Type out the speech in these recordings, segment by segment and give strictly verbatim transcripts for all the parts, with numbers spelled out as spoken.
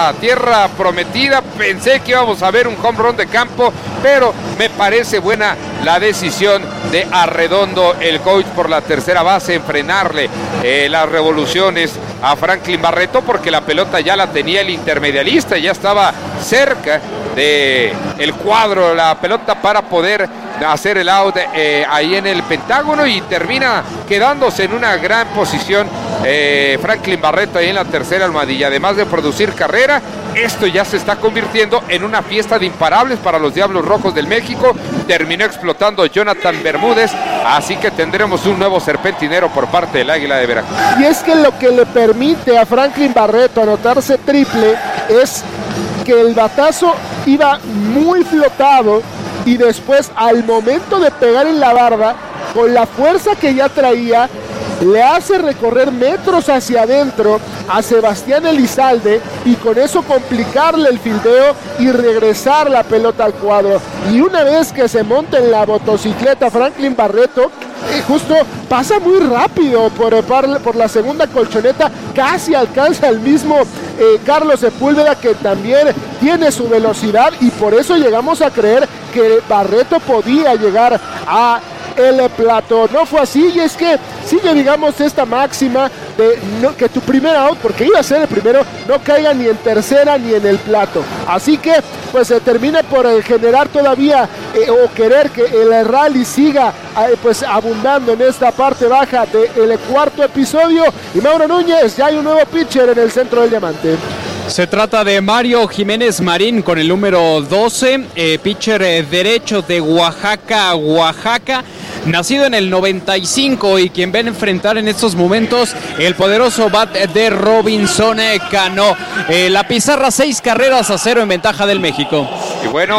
a tierra prometida. Pensé que íbamos a ver un home run de campo, pero me parece buena la decisión de Arredondo, el coach por la tercera base, en frenarle eh, las revoluciones a Franklin Barreto, porque la pelota ya la tenía el intermedialista, ya estaba cerca de el cuadro, la pelota para poder hacer el out eh, ahí en el Pentágono, y termina quedándose en una gran posición eh, Franklin Barreto ahí en la tercera almohadilla. Además de producir carrera, esto ya se está convirtiendo en una fiesta de imparables para los Diablos Rojos del México. Terminó explotando Jonathan Bermúdez, así que tendremos un nuevo serpentinero por parte del Águila de Veracruz. Y es que lo que le permite a Franklin Barreto anotarse triple es que el batazo iba muy flotado, y después, al momento de pegar en la barda, con la fuerza que ya traía, le hace recorrer metros hacia adentro a Sebastián Elizalde, y con eso complicarle el fildeo y regresar la pelota al cuadro. Y una vez que se monta en la motocicleta Franklin Barreto, eh, justo pasa muy rápido por, por la segunda colchoneta, casi alcanza al mismo eh, Carlos Sepúlveda, que también tiene su velocidad, y por eso llegamos a creer que Barreto podía llegar a el plato. No fue así, y es que sigue, digamos, esta máxima de no, que tu primer out, porque iba a ser el primero, no caiga ni en tercera ni en el plato. Así que pues se termina por eh, generar todavía eh, o querer que el rally siga eh, pues abundando en esta parte baja del cuarto episodio. Y Mauro Núñez, ya hay un nuevo pitcher en el centro del diamante. Se trata de Mario Jiménez Marín con el número doce, eh, pitcher eh, derecho de Oaxaca, Oaxaca, nacido en el noventa y cinco, y quien va a enfrentar en estos momentos el poderoso bat de Robinson Cano. Eh, la pizarra, seis carreras a cero en ventaja del México. Y bueno,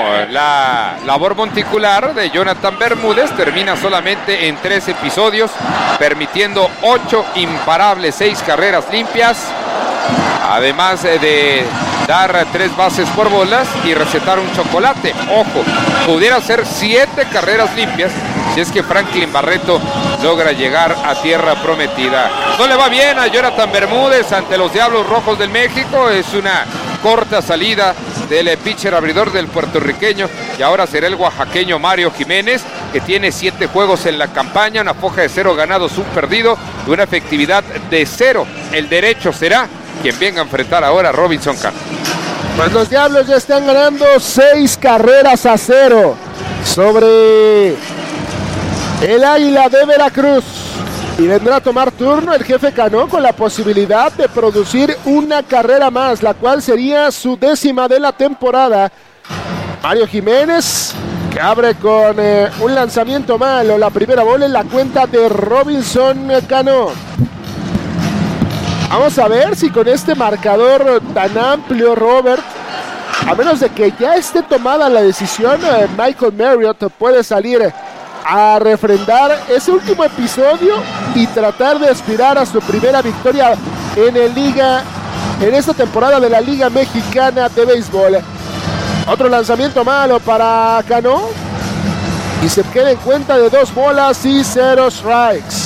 la labor monticular de Jonathan Bermúdez termina solamente en tres episodios, permitiendo ocho imparables, seis carreras limpias, además de dar tres bases por bolas y recetar un chocolate. Ojo, pudiera ser siete carreras limpias si es que Franklin Barreto logra llegar a tierra prometida. No le va bien a Jonathan Bermúdez ante los Diablos Rojos del México. Es una corta salida del pitcher abridor del puertorriqueño, y ahora será el oaxaqueño Mario Jiménez, que tiene siete juegos en la campaña, una foja de cero ganados, un perdido y una efectividad de cero. El derecho será quien venga a enfrentar ahora a Robinson Cano. Pues los Diablos ya están ganando seis carreras a cero sobre el Águila de Veracruz, y vendrá a tomar turno el jefe Cano con la posibilidad de producir una carrera más, la cual sería su décima de la temporada. Mario Jiménez, que abre con eh, un lanzamiento malo, la primera bola en la cuenta de Robinson Cano. Vamos a ver si con este marcador tan amplio, Robert, a menos de que ya esté tomada la decisión, eh, Michael Marriott puede salir a refrendar ese último episodio y tratar de aspirar a su primera victoria en el Liga, en esta temporada de la Liga Mexicana de Béisbol. Otro lanzamiento malo para Cano, y se queda en cuenta de dos bolas y cero strikes.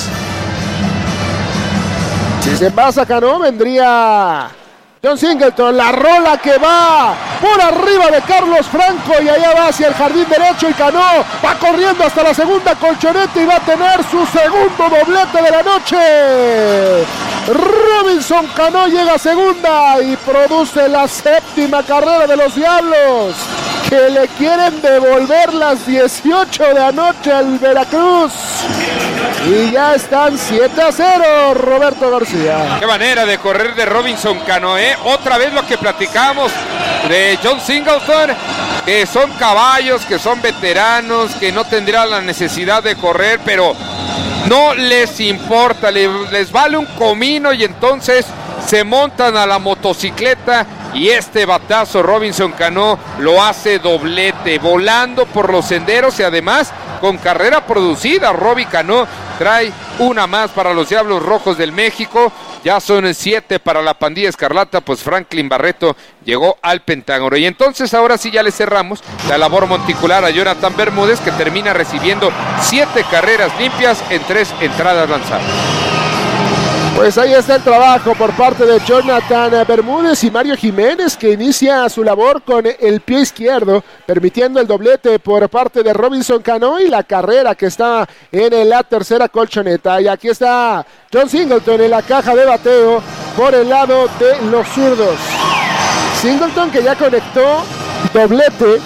Si se envasa Cano, vendría John Singleton, la rola que va por arriba de Carlos Franco, y allá va hacia el jardín derecho, y Cano va corriendo hasta la segunda colchoneta y va a tener su segundo doblete de la noche. Robinson Cano llega a segunda y produce la séptima carrera de los Diablos, que le quieren devolver las dieciocho de anoche al Veracruz. Y ya están siete a cero, Roberto García. Qué manera de correr de Robinson Cano, ¿eh? Otra vez lo que platicamos de John Singleton, que son caballos, que son veteranos, que no tendrán la necesidad de correr, pero no les importa, les, les vale un comino, y entonces se montan a la motocicleta, y este batazo Robinson Cano lo hace doblete, volando por los senderos, y además con carrera producida. Robbie Cano trae una más para los Diablos Rojos del México. Ya son siete para la pandilla escarlata, pues Franklin Barreto llegó al Pentágono. Y entonces ahora sí ya le cerramos la labor monticular a Jonathan Bermúdez, que termina recibiendo siete carreras limpias en tres entradas lanzadas. Pues ahí está el trabajo por parte de Jonathan Bermúdez y Mario Jiménez, que inicia su labor con el pie izquierdo, permitiendo el doblete por parte de Robinson Cano y la carrera que está en la tercera colchoneta. Y aquí está John Singleton en la caja de bateo por el lado de los zurdos. Singleton, que ya conectó doblete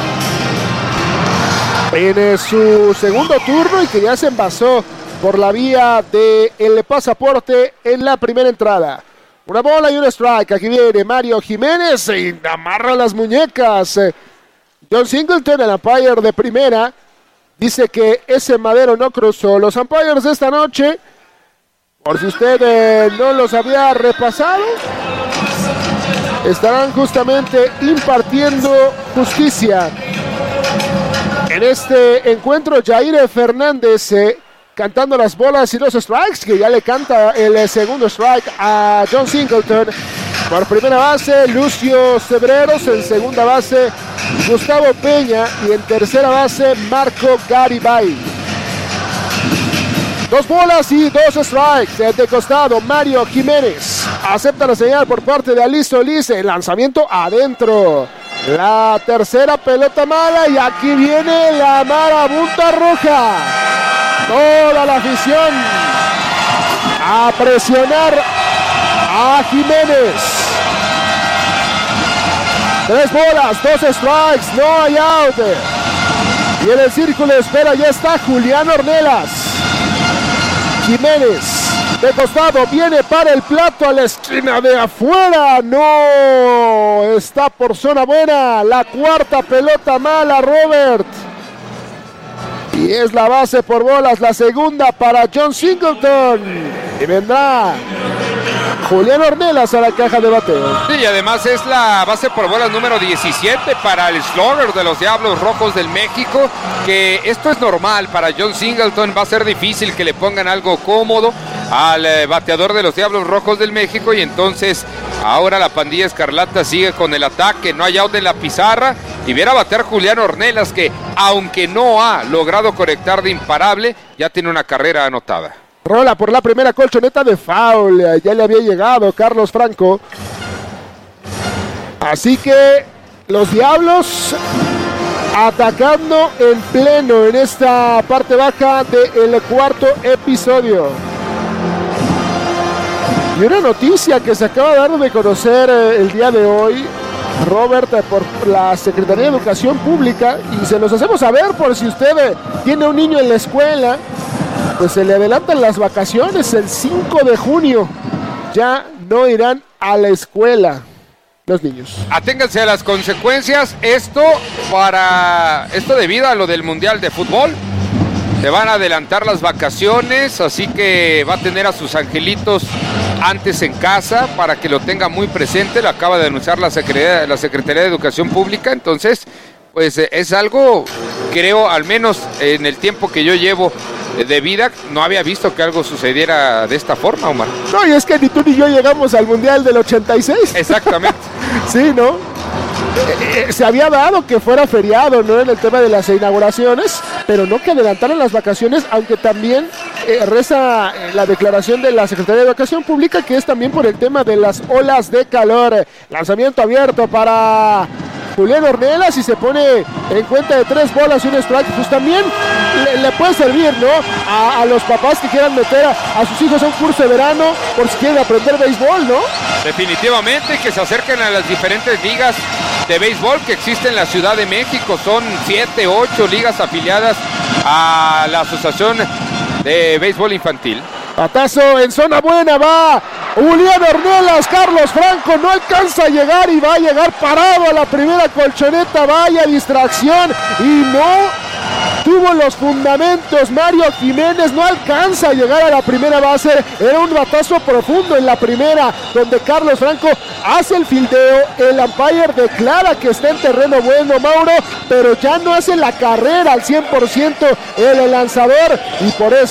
en su segundo turno y que ya se envasó por la vía del pasaporte en la primera entrada. Una bola y un strike. Aquí viene Mario Jiménez y amarra las muñecas. John Singleton, el umpire de primera, dice que ese madero no cruzó. Los umpires de esta noche, por si usted eh, no los había repasado, estarán justamente impartiendo justicia. En este encuentro, Jair Fernández eh, cantando las bolas y los strikes, que ya le canta el segundo strike a John Singleton. Por primera base, Lucio Cebreros. En segunda base, Gustavo Peña. Y en tercera base, Marco Garibay. Dos bolas y dos strikes. De costado, Mario Jiménez acepta la señal por parte de Ali Solís. El lanzamiento adentro. La tercera pelota mala y aquí viene la marabunta roja. Toda la afición a presionar a Jiménez. Tres bolas, dos strikes, no hay out. Y en el círculo de espera ya está Julián Ornelas. Jiménez de costado viene para el plato a la esquina de afuera. No, está por zona buena. La cuarta pelota mala, Robert. Y es la base por bolas, la segunda para John Singleton. Y vendrá Julián Ornelas a la caja de bateo. Sí, y además es la base por bolas número diecisiete para el slugger de los Diablos Rojos del México, que esto es normal para John Singleton. Va a ser difícil que le pongan algo cómodo al eh, bateador de los Diablos Rojos del México, y entonces ahora la pandilla escarlata sigue con el ataque. No hay out en la pizarra y viene a batear Julián Ornelas, que aunque no ha logrado conectar de imparable, ya tiene una carrera anotada. Rola por la primera colchoneta de foul. Ya le había llegado Carlos Franco. Así que los Diablos atacando en pleno en esta parte baja del cuarto episodio. Y una noticia que se acaba de dar de conocer el día de hoy, Robert, por la Secretaría de Educación Pública, y se los hacemos saber por si usted tiene un niño en la escuela. Pues se le adelantan las vacaciones. El cinco de junio ya no irán a la escuela los niños. Aténganse a las consecuencias. Esto para esto debido a lo del Mundial de Fútbol. Se van a adelantar las vacaciones, así que va a tener a sus angelitos antes en casa para que lo tenga muy presente. Lo acaba de anunciar la Secretaría, la Secretaría de Educación Pública. Entonces, pues es algo, creo, al menos en el tiempo que yo llevo de vida, no había visto que algo sucediera de esta forma, Omar. No, y es que ni tú ni yo llegamos al Mundial del ochenta y seis. Exactamente. Sí, ¿no? Eh, eh, se había dado que fuera feriado, ¿no? En el tema de las inauguraciones, pero no que adelantaran las vacaciones, aunque también eh, reza eh, la declaración de la Secretaría de Educación Pública, que es también por el tema de las olas de calor. Lanzamiento abierto para Julián Ornelas y se pone en cuenta de tres bolas y un strike. Pues también le, le puede servir, ¿no? A, a los papás que quieran meter a, a sus hijos a un curso de verano por si quieren aprender béisbol, ¿no? Definitivamente, que se acerquen a las diferentes ligas de béisbol que existen en la Ciudad de México. Son siete, ocho ligas afiliadas a la Asociación de Béisbol Infantil. Patazo en zona buena, va Julián Ornelas. Carlos Franco no alcanza a llegar y va a llegar parado a la primera colchoneta. Vaya distracción y no tuvo los fundamentos. Mario Jiménez no alcanza a llegar a la primera base. Era un batazo profundo en la primera, donde Carlos Franco hace el fildeo. El umpire declara que está en terreno bueno, Mauro, pero ya no hace la carrera al cien por ciento el lanzador, y por eso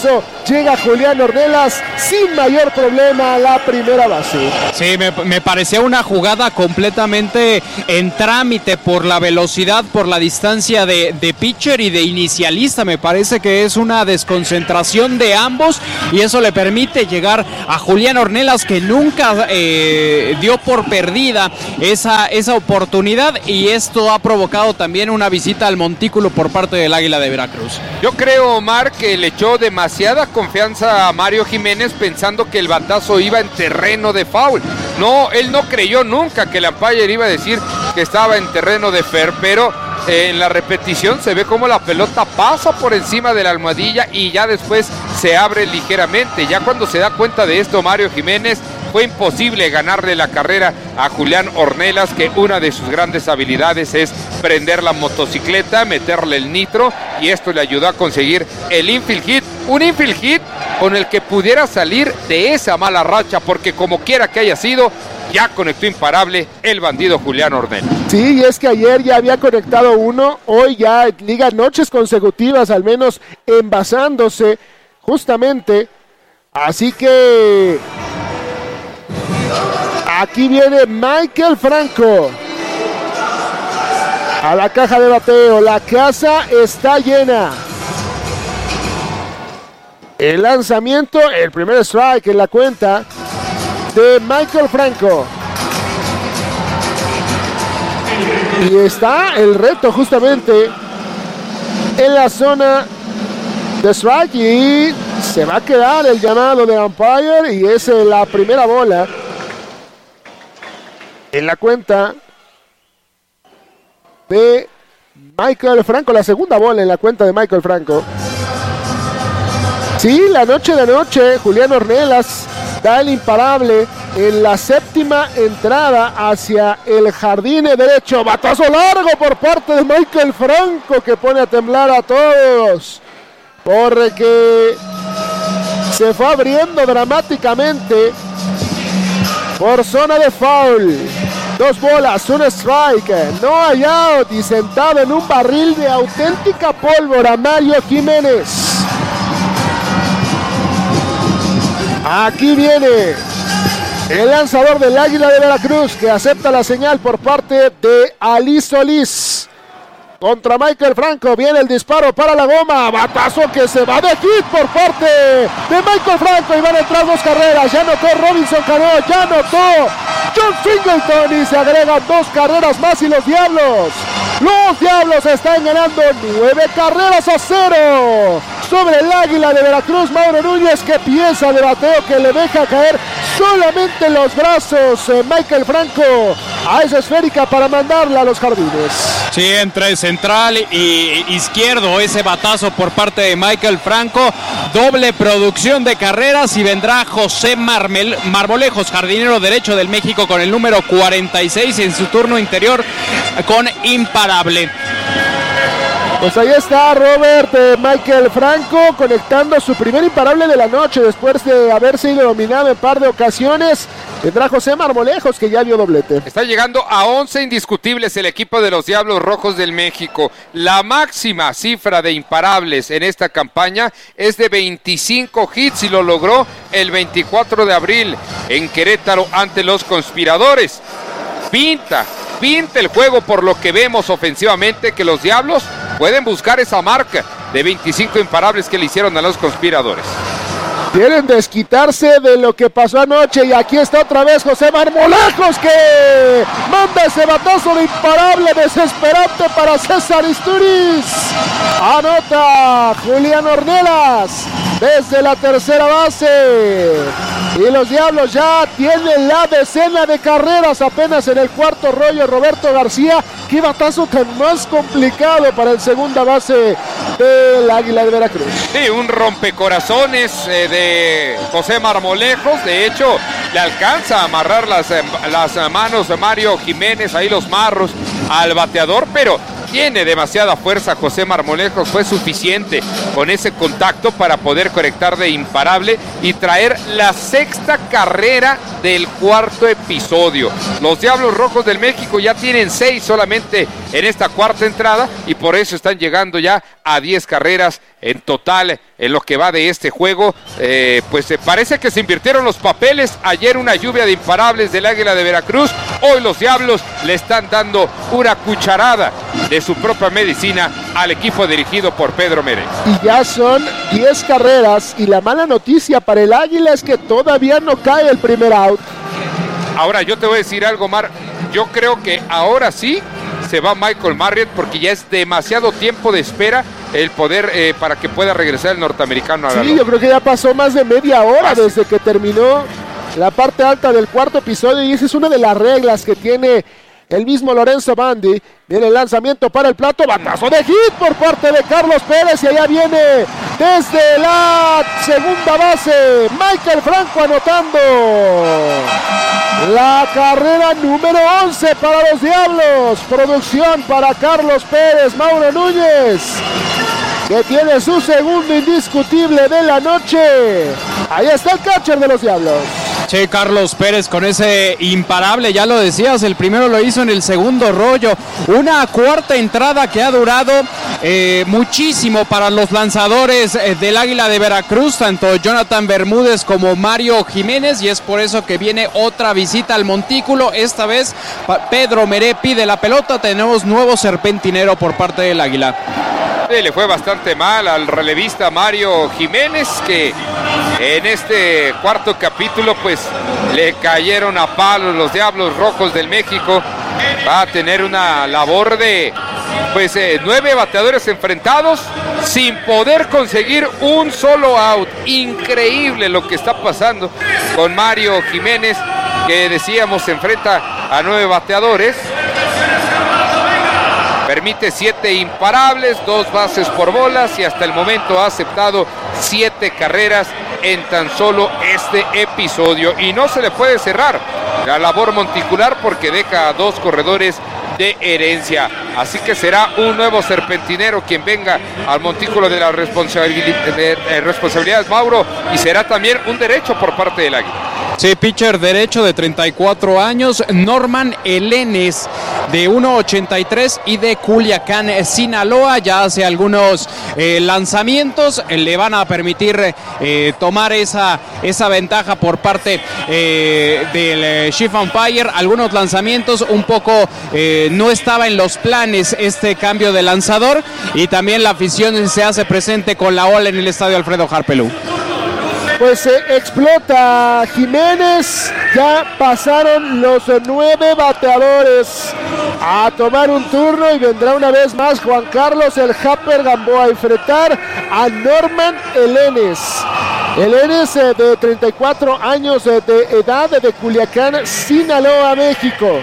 llega Julián Ornelas sin mayor problema a la primera base. Sí, me, me parecía una jugada completamente en trámite por la velocidad, por la distancia de, de pitcher y de inicialista. Me parece que es una desconcentración de ambos y eso le permite llegar a Julián Ornelas, que nunca eh, dio por perdida esa, esa oportunidad, y esto ha provocado también una visita al montículo por parte del Águila de Veracruz. Yo creo, Omar, que le echó demasiada confianza a Mario Jiménez pensando que el batazo iba en terreno de foul. No, él no creyó nunca que el umpire iba a decir que estaba en terreno de fair, pero eh, en la repetición se ve como la pelota pasa por encima de la almohadilla y ya después se abre ligeramente. Ya cuando se da cuenta de esto Mario Jiménez, fue imposible ganarle la carrera a Julián Ornelas, que una de sus grandes habilidades es prender la motocicleta, meterle el nitro, y esto le ayudó a conseguir el infield hit, un infield hit con el que pudiera salir de esa mala racha, porque como quiera que haya sido, ya conectó imparable el bandido Julián Ornelas. Sí, y es que ayer ya había conectado uno, hoy ya liga noches consecutivas, al menos envasándose justamente, así que aquí viene Michael Franco a la caja de bateo. La casa está llena. El lanzamiento, el primer strike en la cuenta de Michael Franco. Y está el reto justamente en la zona de strike y se va a quedar el llamado de umpire y es la primera bola en la cuenta de Michael Franco, la segunda bola en la cuenta de Michael Franco. Sí, la noche de anoche, Julián Ornelas da el imparable en la séptima entrada hacia el jardín derecho. Batazo largo por parte de Michael Franco que pone a temblar a todos, porque se fue abriendo dramáticamente por zona de foul. Dos bolas, un strike, no hay out, y sentado en un barril de auténtica pólvora Mario Jiménez. Aquí viene el lanzador del Águila de Veracruz, que acepta la señal por parte de Ali Solís. Contra Michael Franco, viene el disparo para la goma, batazo que se va de hit por parte de Michael Franco, y van a entrar dos carreras. Ya anotó Robinson Cano, ya anotó John Singleton, y se agregan dos carreras más, y los Diablos, los Diablos están ganando nueve carreras a cero sobre el Águila de Veracruz. Mauro Núñez, que pieza de bateo que le deja caer solamente en los brazos eh, Michael Franco a esa esférica para mandarla a los jardines. Sí, entre central y izquierdo ese batazo por parte de Michael Franco, doble producción de carreras, y vendrá José Marmel, Marmolejos, jardinero derecho del México, con el número cuarenta y seis en su turno interior con imparable. Pues ahí está Robert eh, Michael Franco conectando su primer imparable de la noche después de haber sido dominado en par de ocasiones. Vendrá José Marmolejos, que ya dio doblete. Está llegando a once indiscutibles el equipo de los Diablos Rojos del México. La máxima cifra de imparables en esta campaña es de veinticinco hits, y lo logró el veinticuatro de abril en Querétaro ante los Conspiradores. Pinta, pinta el juego, por lo que vemos ofensivamente, que los Diablos pueden buscar esa marca de veinticinco imparables que le hicieron a los Conspiradores. Quieren desquitarse de lo que pasó anoche, y aquí está otra vez José Marmolejos, que manda ese batazo de imparable desesperante para César Isturiz. Anota Julián Ornelas desde la tercera base, y los Diablos ya tienen la decena de carreras apenas en el cuarto rollo. Roberto García, qué batazo tan más complicado para el segunda base del Águila de Veracruz. Sí, un rompecorazones eh, de José Marmolejos. De hecho, le alcanza a amarrar las, las manos de Mario Jiménez, ahí los marros, al bateador, pero tiene demasiada fuerza José Marmolejos. Fue suficiente con ese contacto para poder conectar de imparable y traer la sexta carrera del cuarto episodio. Los Diablos Rojos del México ya tienen seis solamente en esta cuarta entrada, y por eso están llegando ya a diez carreras en total en lo que va de este juego. Eh, pues eh, parece que se invirtieron los papeles. Ayer una lluvia de imparables del Águila de Veracruz. Hoy los Diablos le están dando una cucharada de su propia medicina al equipo dirigido por Pedro Meré. Y ya son diez carreras y la mala noticia para el Águila es que todavía no cae el primer out. Ahora yo te voy a decir algo, Mar. Yo creo que ahora sí se va Michael Marriott porque ya es demasiado tiempo de espera el poder eh, para que pueda regresar el norteamericano a la Sí, loma. yo creo que ya pasó más de media hora Casi. desde que terminó la parte alta del cuarto episodio y esa es una de las reglas que tiene el mismo Lorenzo Bandi. Viene el lanzamiento para el plato, batazo de hit por parte de Carlos Pérez y allá viene desde la segunda base Michael Franco anotando la carrera número once para los Diablos. Producción para Carlos Pérez, Mauro Núñez, que tiene su segundo indiscutible de la noche. Ahí está el catcher de los Diablos. Sí, Carlos Pérez con ese imparable, ya lo decías, el primero lo hizo en el segundo rollo. Una cuarta entrada que ha durado eh, muchísimo para los lanzadores eh, del Águila de Veracruz, tanto Jonathan Bermúdez como Mario Jiménez, y es por eso que viene otra visita al montículo. Esta vez Pedro Meré pide la pelota, tenemos nuevo serpentinero por parte del Águila. Sí, le fue bastante mal al relevista Mario Jiménez, que en este cuarto capítulo pues le cayeron a palos los Diablos Rojos del México. Va a tener una labor de pues eh, nueve bateadores enfrentados sin poder conseguir un solo out. Increíble lo que está pasando con Mario Jiménez, que decíamos se enfrenta a nueve bateadores. Permite siete imparables, dos bases por bolas y hasta el momento ha aceptado siete carreras en tan solo este episodio. Y no se le puede cerrar la labor monticular porque deja a dos corredores de herencia. Así que será un nuevo serpentinero quien venga al montículo de las responsabilidad, de, de responsabilidades, Mauro, y será también un derecho por parte del Águila. Sí, pitcher derecho de treinta y cuatro años, Norman Elenes, de uno ochenta y tres y de Culiacán, Sinaloa. Ya hace algunos eh, lanzamientos, eh, le van a permitir eh, tomar esa, esa ventaja por parte eh, del eh, Chief Umpire. Algunos lanzamientos un poco eh, no estaba en los planes este cambio de lanzador, y también la afición se hace presente con la ola en el estadio Alfredo Harpelú. Pues eh, explota Jiménez, ya pasaron los nueve bateadores a tomar un turno y vendrá una vez más Juan Carlos el Japper Gamboa a enfrentar a Norman Elenes. Elenes eh, de treinta y cuatro años eh, de edad, de Culiacán, Sinaloa, México.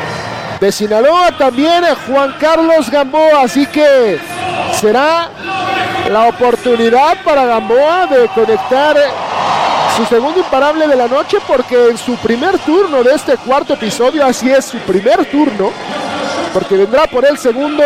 De Sinaloa también eh, Juan Carlos Gamboa, así que será la oportunidad para Gamboa de conectar su segundo imparable de la noche, porque en su primer turno de este cuarto episodio, así es, su primer turno, porque vendrá por el segundo,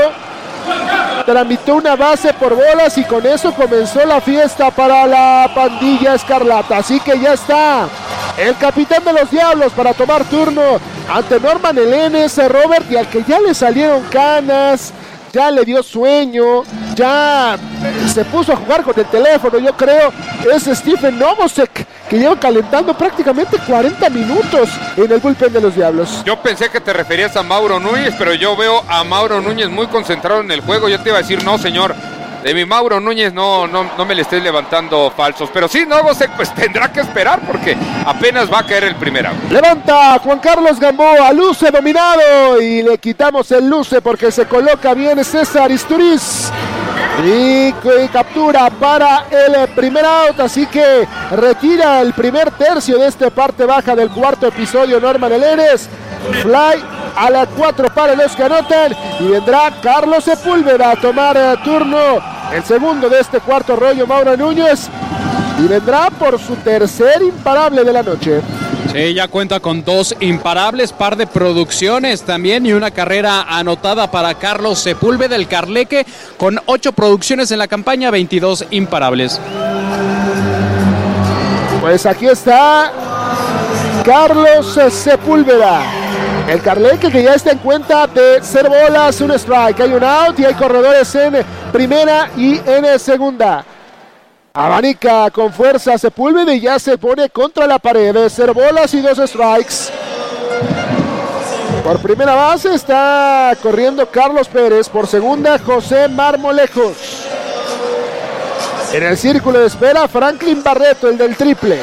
tramitó una base por bolas y con eso comenzó la fiesta para la pandilla escarlata. Así que ya está el capitán de los Diablos para tomar turno ante Norman Elenes, Robert, y al que ya le salieron canas, ya le dio sueño, ya se puso a jugar con el teléfono, yo creo, es Stephen Novosek, que lleva calentando prácticamente cuarenta minutos en el bullpen de los Diablos. Yo pensé que te referías a Mauro Núñez, pero yo veo a Mauro Núñez muy concentrado en el juego. Yo te iba a decir, no señor, de mi Mauro Núñez no, no, no me le estés levantando falsos, pero sí, Novosek pues tendrá que esperar porque apenas va a caer el primer out. Levanta Juan Carlos Gamboa, luce dominado y le quitamos el luce porque se coloca bien César Isturiz y, y captura para el primer out, así que retira el primer tercio de esta parte baja del cuarto episodio Norman Elenes. Fly a la cuatro para los que anotan y vendrá Carlos Sepúlveda a tomar uh, turno, el segundo de este cuarto rollo, Mauro Núñez, y vendrá por su tercer imparable de la noche. Sí, ya cuenta con dos imparables, par de producciones también y una carrera anotada para Carlos Sepúlveda, del Carleque, con ocho producciones en la campaña, veintidós imparables. Pues aquí está Carlos Sepúlveda, el Carleque, que ya está en cuenta de cero bolas, un strike, hay un out y hay corredores en primera y en segunda. Abanica con fuerza Sepúlveda y ya se pone contra la pared. Cero bolas y dos strikes. Por primera base está corriendo Carlos Pérez. Por segunda, José Marmolejos. En el círculo de espera, Franklin Barreto, el del triple.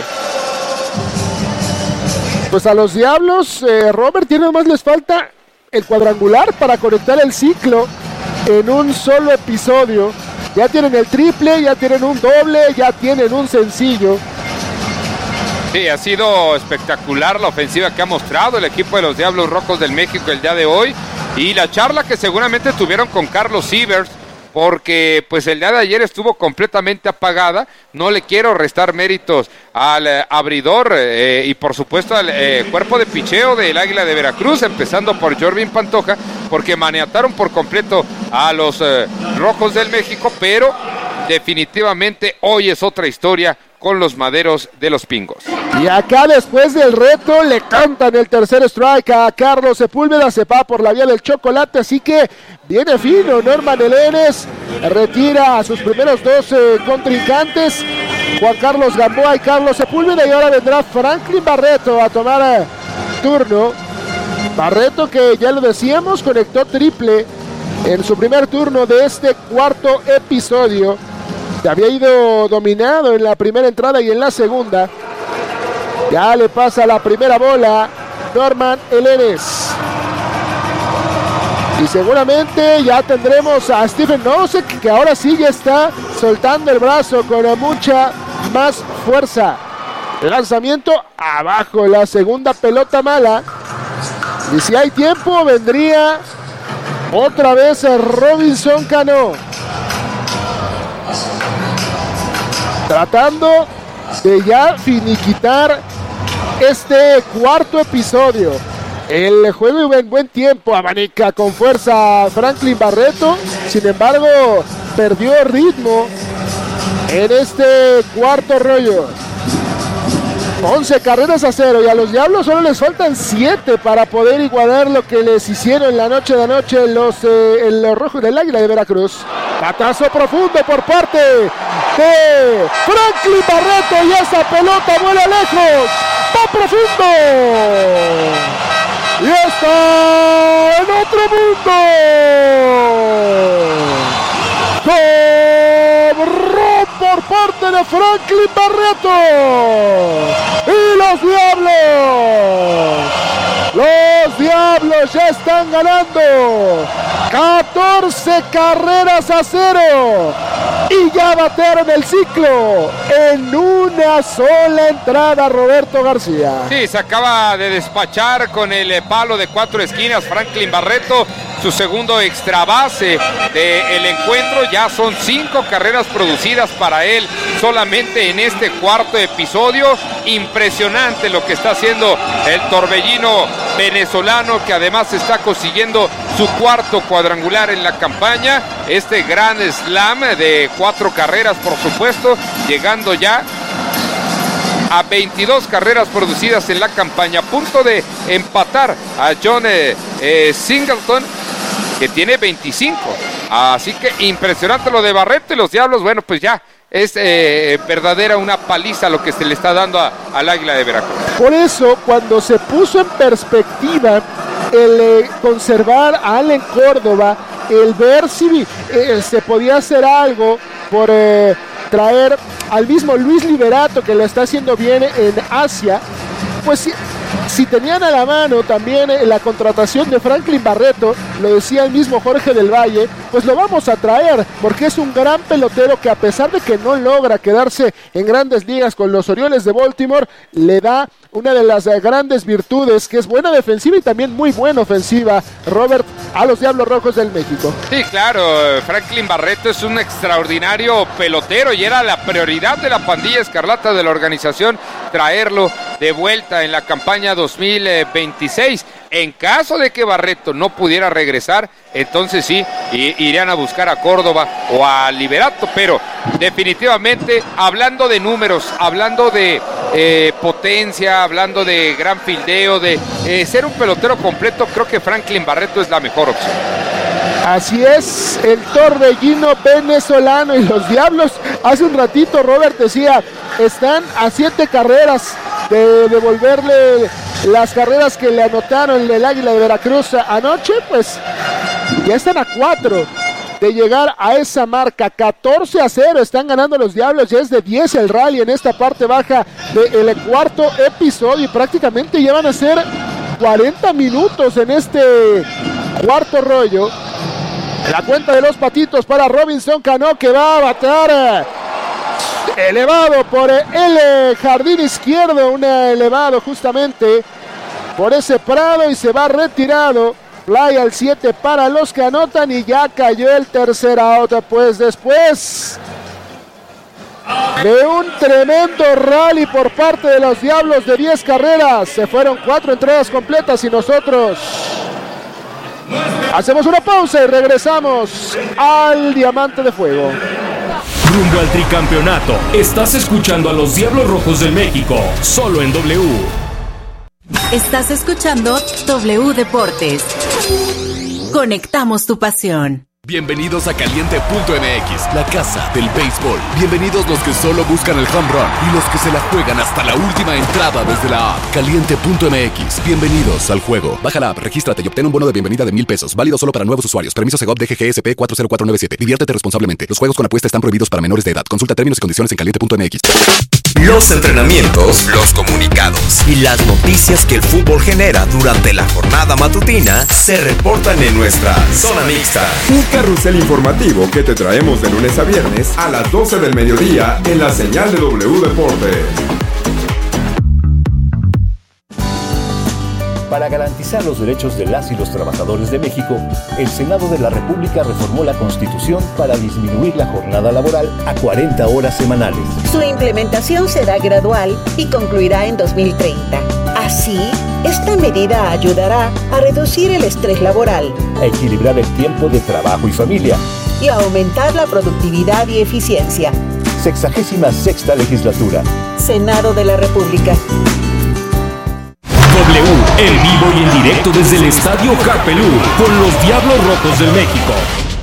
Pues a los Diablos, eh, Robert, tiene más les falta el cuadrangular para conectar el ciclo en un solo episodio. Ya tienen el triple, ya tienen un doble, ya tienen un sencillo. Sí, ha sido espectacular la ofensiva que ha mostrado el equipo de los Diablos Rojos del México el día de hoy. Y la charla que seguramente tuvieron con Carlos Sievers, porque pues el día de ayer estuvo completamente apagada. No le quiero restar méritos al eh, abridor eh, y por supuesto al eh, cuerpo de picheo del Águila de Veracruz, empezando por Jorvin Pantoja, porque maniataron por completo a los eh, Rojos del México, pero definitivamente hoy es otra historia con los Maderos de los Pingos. Y acá después del reto le cantan el tercer strike a Carlos Sepúlveda, se va por la vía del chocolate, así que viene fino Norman Elenes, retira a sus primeros dos eh, contrincantes, Juan Carlos Gamboa y Carlos Sepúlveda, y ahora vendrá Franklin Barreto a tomar eh, turno. Barreto, que ya lo decíamos, conectó triple en su primer turno de este cuarto episodio. Se había ido dominado en la primera entrada y en la segunda. Ya le pasa la primera bola Norman Elenes. Y seguramente ya tendremos a Stephen Nosek, que ahora sí ya está soltando el brazo con mucha más fuerza. El lanzamiento abajo, la segunda pelota mala. Y si hay tiempo, vendría otra vez Robinson Cano, tratando de ya finiquitar este cuarto episodio. El juego iba en buen tiempo, abanica con fuerza Franklin Barreto, sin embargo perdió ritmo en este cuarto rollo. once carreras a cero y a los Diablos solo les faltan siete para poder igualar lo que les hicieron la noche de anoche los, eh, los Rojos del Águila de Veracruz. Batazo profundo por parte de Franklin Barreto y esa pelota vuela lejos, va profundo y está en otro mundo. ¡Gol por parte de Franklin Barreto! ¡Y los Diablos! ¡Los Diablos ya están ganando! catorce carreras a cero. Y ya batearon el ciclo en una sola entrada, Roberto García. Sí, se acaba de despachar con el palo de cuatro esquinas Franklin Barreto, su segundo extra base del encuentro. Ya son cinco carreras producidas para él solamente en este cuarto episodio. Impresionante lo que está haciendo el torbellino venezolano, que además está consiguiendo su cuarto cuadrangular en la campaña. Este gran slam de cuatro carreras, por supuesto, llegando ya a veintidós carreras producidas en la campaña, a punto de empatar a John eh, eh, Singleton, que tiene veinticinco. Así que impresionante lo de Barreto, y los Diablos, bueno, pues ya es eh, verdadera una paliza lo que se le está dando a, al Águila de Veracruz. Por eso, cuando se puso en perspectiva el eh, conservar a Allen Córdoba, el ver si eh, se podía hacer algo por eh, traer al mismo Luis Liberato, que lo está haciendo bien en Asia, pues si, si tenían a la mano también eh, la contratación de Franklin Barreto, lo decía el mismo Jorge del Valle, pues lo vamos a traer, porque es un gran pelotero que, a pesar de que no logra quedarse en grandes ligas con los Orioles de Baltimore, le da una de las grandes virtudes, que es buena defensiva y también muy buena ofensiva, Robert, a los Diablos Rojos del México. Sí, claro, Franklin Barreto es un extraordinario pelotero y era la prioridad de la pandilla escarlata de la organización traerlo de vuelta en la campaña dos mil veintiséis. En caso de que Barreto no pudiera regresar, entonces sí, irían a buscar a Córdoba o a Liberato, pero definitivamente, hablando de números, hablando de eh, potencia, hablando de gran fildeo, de eh, ser un pelotero completo, creo que Franklin Barreto es la mejor opción. Así es, el torbellino venezolano y los Diablos. Hace un ratito Robert decía, están a siete carreras de devolverle las carreras que le anotaron el Águila de Veracruz anoche, pues ya están a cuatro de llegar a esa marca. Catorce a cero están ganando los Diablos, ya es de diez el rally en esta parte baja del cuarto episodio y prácticamente ya van a ser cuarenta minutos en este cuarto rollo. La cuenta de los patitos para Robinson Cano, que va a batear elevado por el jardín izquierdo, un elevado justamente por ese prado y se va retirado. Fly al siete para los que anotan y ya cayó el tercer out. Pues después de un tremendo rally por parte de los Diablos de diez carreras, se fueron cuatro entradas completas y nosotros hacemos una pausa y regresamos al Diamante de Fuego. Rumbo al tricampeonato, estás escuchando a los Diablos Rojos del México, solo en W. Estás escuchando W Deportes. Conectamos tu pasión. Bienvenidos a Caliente punto M X, la casa del béisbol. Bienvenidos los que solo buscan el home run y los que se la juegan hasta la última entrada desde la app. Caliente punto M X, bienvenidos al juego. Baja la app, regístrate y obtén un bono de bienvenida de mil pesos. Válido solo para nuevos usuarios. Permiso Segov D G G S P cuatro cero cuatro nueve siete. Diviértete responsablemente. Los juegos con apuesta están prohibidos para menores de edad. Consulta términos y condiciones en Caliente punto M X. Los entrenamientos, los comunicados y las noticias que el fútbol genera durante la jornada matutina se reportan en nuestra zona mixta. Un carrusel informativo que te traemos de lunes a viernes a las doce del mediodía en la señal de W Deportes. Para garantizar los derechos de las y los trabajadores de México, el Senado de la República reformó la Constitución para disminuir la jornada laboral a cuarenta horas semanales. Su implementación será gradual y concluirá en dos mil treinta. Así, esta medida ayudará a reducir el estrés laboral, a equilibrar el tiempo de trabajo y familia y a aumentar la productividad y eficiencia. Sexagésima sexta legislatura. Senado de la República. W, en vivo y en directo desde el Estadio Harpelú, con los Diablos Rojos del México.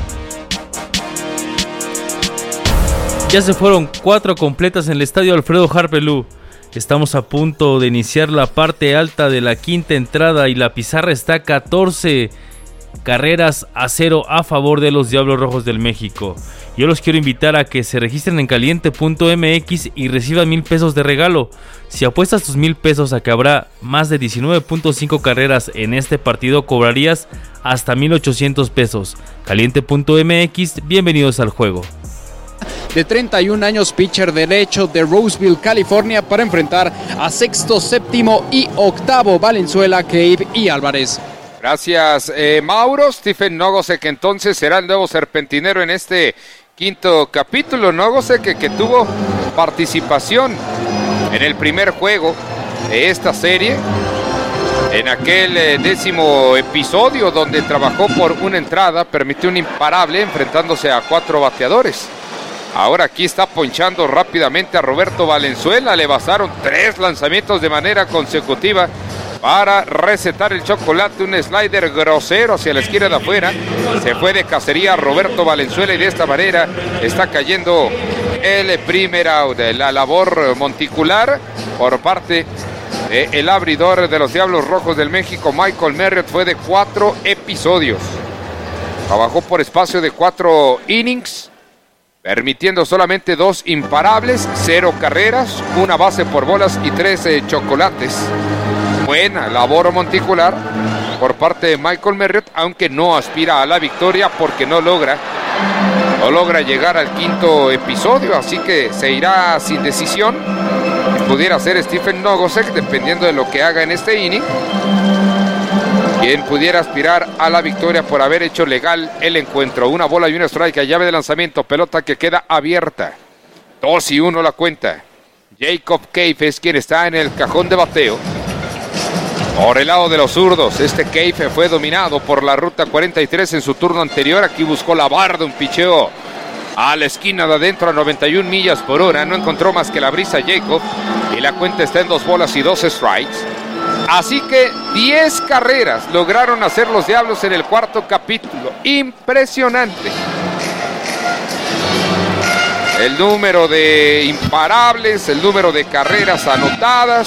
Ya se fueron cuatro completas en el Estadio Alfredo Harpelú. Estamos a punto de iniciar la parte alta de la quinta entrada y la pizarra está catorce carreras a cero a favor de los Diablos Rojos del México. Yo los quiero invitar a que se registren en Caliente punto M X y reciban mil pesos de regalo. Si apuestas tus mil pesos a que habrá más de diecinueve punto cinco carreras en este partido, cobrarías hasta mil ochocientos pesos. Caliente punto M X, bienvenidos al juego. De treinta y un años, pitcher derecho de Roseville, California, para enfrentar a sexto, séptimo y octavo Valenzuela, Cave y Álvarez. Gracias, eh, Mauro. Stephen Nogosek entonces será el nuevo serpentinero en este quinto capítulo. Nogosek que, que tuvo participación en el primer juego de esta serie, en aquel eh, décimo episodio donde trabajó por una entrada, permitió un imparable enfrentándose a cuatro bateadores. Ahora aquí está ponchando rápidamente a Roberto Valenzuela. Le bastaron tres lanzamientos de manera consecutiva para recetar el chocolate, un slider grosero hacia la esquina de afuera. Se fue de cacería Roberto Valenzuela y de esta manera está cayendo el primer out. La labor monticular por parte del abridor de los Diablos Rojos del México, Michael Merriott, fue de cuatro episodios. Trabajó por espacio de cuatro innings, permitiendo solamente dos imparables, cero carreras, una base por bolas y trece chocolates. Buena labor monticular por parte de Michael Merriott, aunque no aspira a la victoria porque no logra, no logra llegar al quinto episodio, así que se irá sin decisión. Pudiera ser Stephen Nogosek, dependiendo de lo que haga en este inning, quien pudiera aspirar a la victoria por haber hecho legal el encuentro. Una bola y un strike a llave de lanzamiento, pelota que queda abierta. Dos y uno la cuenta. Jacob Cave es quien está en el cajón de bateo. Por el lado de los zurdos, este Cave fue dominado por la ruta cuarenta y tres en su turno anterior. Aquí buscó la barda, un picheo a la esquina de adentro a noventa y una millas por hora. No encontró más que la brisa Jacob y la cuenta está en dos bolas y dos strikes. Así que diez carreras lograron hacer los Diablos en el cuarto capítulo. Impresionante. El número de imparables, el número de carreras anotadas.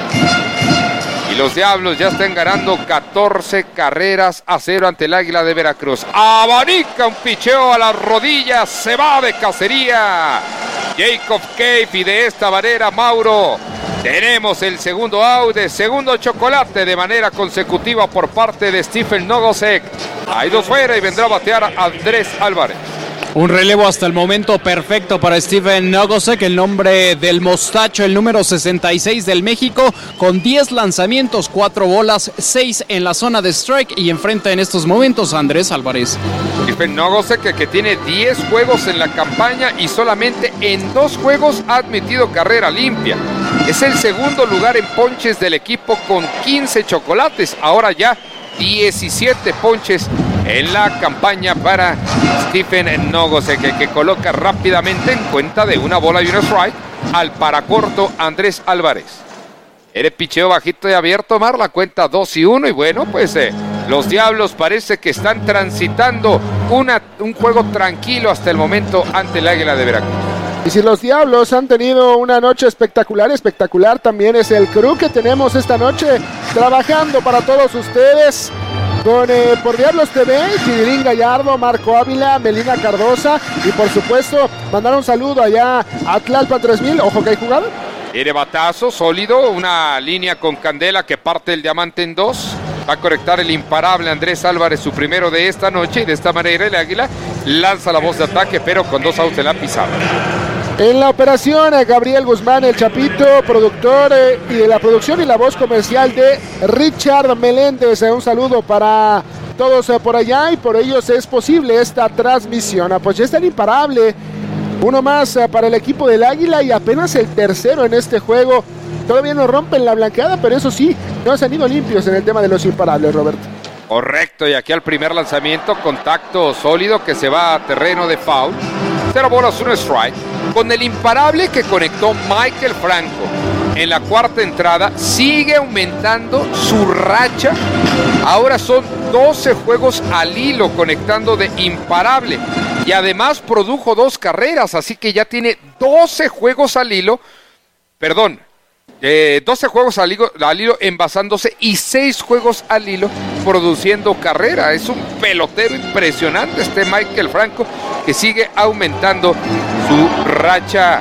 Y los Diablos ya están ganando catorce carreras a cero ante el Águila de Veracruz. Abanica un picheo a las rodillas, se va de cacería Jacob Cave, y de esta manera, Mauro, tenemos el segundo out, de segundo chocolate de manera consecutiva por parte de Stephen Nogosek. Hay dos fuera y vendrá a batear a Andrés Álvarez. Un relevo hasta el momento perfecto para Stephen Nogosek, el nombre del mostacho, el número sesenta y seis del México, con diez lanzamientos, cuatro bolas, seis en la zona de strike, y enfrenta en estos momentos a Andrés Álvarez. Stephen Nogosek, que, que tiene diez juegos en la campaña y solamente en dos juegos ha admitido carrera limpia. Es el segundo lugar en ponches del equipo con quince chocolates, ahora ya diecisiete ponches en la campaña para Stephen Nogosek, que, que coloca rápidamente en cuenta de una bola y un strike al paracorto Andrés Álvarez. El picheo bajito y abierto, Mar, la cuenta dos y uno, y bueno, pues eh, los Diablos parece que están transitando una, un juego tranquilo hasta el momento ante el Águila de Veracruz. Y si los Diablos han tenido una noche espectacular, espectacular también es el crew que tenemos esta noche trabajando para todos ustedes. Con eh, por Diablos T V, Chidirín Gallardo, Marco Ávila, Melina Cardosa, y por supuesto mandar un saludo allá a Tlalpan tres mil. Ojo que hay jugada. Tiene batazo sólido, una línea con candela que parte el diamante en dos. Va a conectar el imparable Andrés Álvarez, su primero de esta noche, y de esta manera el Águila lanza la voz de ataque, pero con dos outs en la pizarra. En la operación, Gabriel Guzmán, el Chapito, productor eh, y de la producción y la voz comercial de Richard Meléndez. Eh, un saludo para todos eh, por allá, y por ellos es posible esta transmisión. Ah, pues ya está el imparable. Uno más eh, para el equipo del Águila y apenas el tercero en este juego. Todavía no rompen la blanqueada, pero eso sí, no se han ido limpios en el tema de los imparables, Roberto. Correcto, y aquí al primer lanzamiento, contacto sólido que se va a terreno de foul. Cero bolas, un strike. Con el imparable que conectó Michael Franco en la cuarta entrada, sigue aumentando su racha. Ahora son doce juegos al hilo conectando de imparable. Y además produjo dos carreras, así que ya tiene doce juegos al hilo. Perdón. Eh, doce juegos al hilo, al hilo envasándose y seis juegos al hilo produciendo carrera. Es un pelotero impresionante este Michael Franco, que sigue aumentando su racha